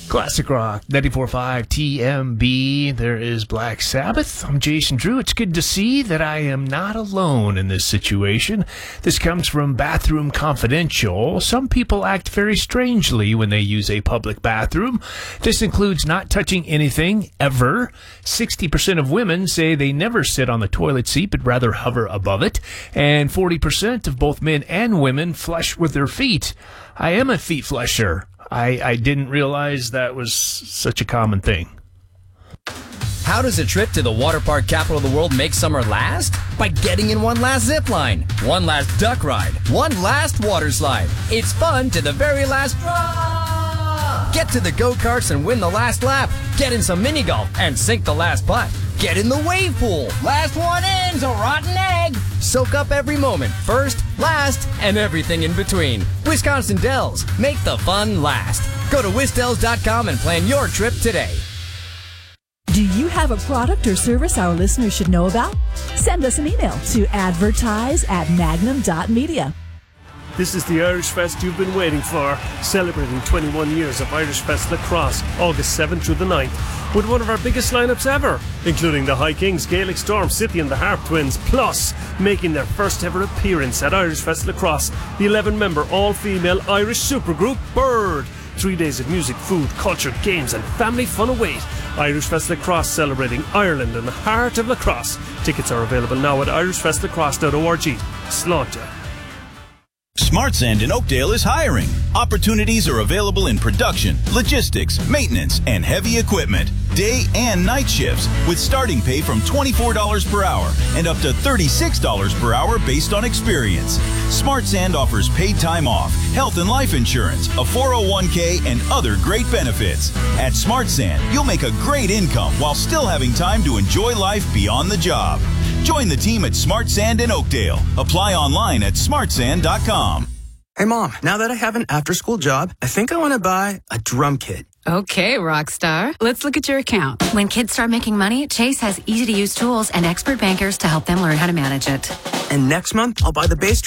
Classic Rock, 94.5 TMB. There is Black Sabbath. I'm Jason Drew. It's good to see that I am not alone in this situation. This comes from Bathroom Confidential. Some people act very strangely when they use a public bathroom. This includes not touching anything, ever. 60% of women say they never sit on the toilet seat, but rather hover above it. And 40% of both men and women flush with their feet. I am a feet flusher. I didn't realize that was such a common thing. How does a trip to the water park capital of the world make summer last? By getting in one last zip line, one last duck ride, one last water slide. It's fun to the very last drop. Get to the go-karts and win the last lap. Get in some mini golf and sink the last putt. Get in the wave pool. Last one in's a rotten egg. Soak up every moment, first, last, and everything in between. Wisconsin Dells, make the fun last. Go to wisdells.com and plan your trip today. Do you have a product or service our listeners should know about? Send us an email to advertise@magnum.media. This is the Irish Fest you've been waiting for, celebrating 21 years of Irish Fest Lacrosse, August 7th through the 9th, with one of our biggest lineups ever, including the High Kings, Gaelic Storm, City and the Harp Twins, plus making their first ever appearance at Irish Fest Lacrosse, the 11-member all-female Irish supergroup Bird. 3 days of music, food, culture, games and family fun await. Irish Fest Lacrosse, celebrating Ireland and the heart of lacrosse. Tickets are available now at irishfestlacrosse.org. Slaughter. Smart Sand in Oakdale is hiring. Opportunities are available in production, logistics, maintenance, and heavy equipment. Day and night shifts with starting pay from $24 per hour and up to $36 per hour based on experience. Smart Sand offers paid time off, health and life insurance, a 401k, and other great benefits. At Smart Sand, you'll make a great income while still having time to enjoy life beyond the job. Join the team at Smart Sand in Oakdale. Apply online at smartsand.com. Hey, Mom, now that I have an after-school job, I think I want to buy a drum kit. Okay, Rockstar. Let's look at your account. When kids start making money, Chase has easy-to-use tools and expert bankers to help them learn how to manage it. And next month, I'll buy the bass